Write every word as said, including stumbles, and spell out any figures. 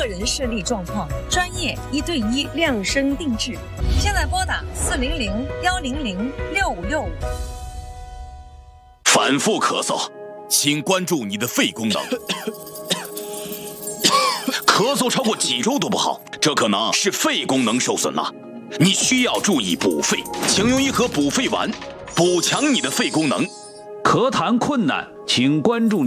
人视力状况，专业一对一量身定制。现在拨打四零零幺零零六五六五。 反复咳嗽，请关注你的肺功能。咳嗽超过几周都不好，这可能是肺功能受损了。你需要注意补肺，请用一盒补肺丸，补强你的肺功能。 咳痰困难，请关注你